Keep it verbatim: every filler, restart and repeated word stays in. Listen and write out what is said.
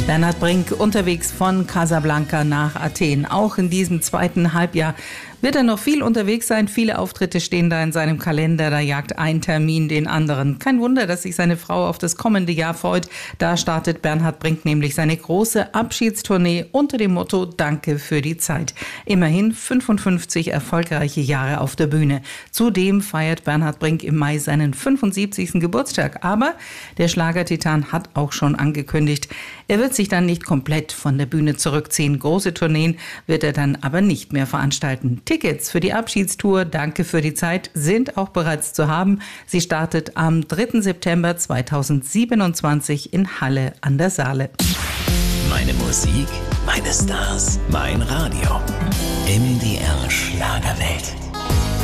Bernhard Brink unterwegs von Casablanca nach Athen. Auch in diesem zweiten Halbjahr wird er noch viel unterwegs sein. Viele Auftritte stehen da in seinem Kalender. Da jagt ein Termin den anderen. Kein Wunder, dass sich seine Frau auf das kommende Jahr freut. Da startet Bernhard Brink nämlich seine große Abschiedstournee unter dem Motto Danke für die Zeit. Immerhin fünfundfünfzig erfolgreiche Jahre auf der Bühne. Zudem feiert Bernhard Brink im Mai seinen fünfundsiebzigsten Geburtstag. Aber der Schlagertitan hat auch schon angekündigt, er wird sich dann nicht komplett von der Bühne zurückziehen. Große Tourneen wird er dann aber nicht mehr veranstalten. Tickets für die Abschiedstour Danke für die Zeit sind auch bereits zu haben. Sie startet am dritten September zweitausendsiebenundzwanzig in Halle an der Saale. Meine Musik, meine Stars, mein Radio. M D R Schlagerwelt.